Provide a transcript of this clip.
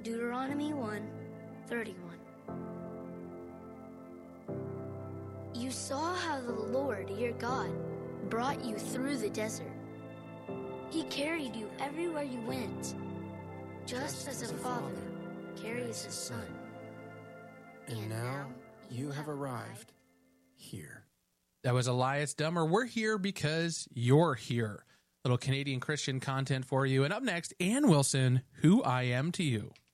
Deuteronomy 1:31. You saw how the Lord, your God, brought you through the desert. He carried you everywhere you went, just as a father carries his son. And now you have arrived here. That was Elias Dummer. We're here because you're here. Little Canadian Christian content for you. And up next, Ann Wilson, Who I Am to You.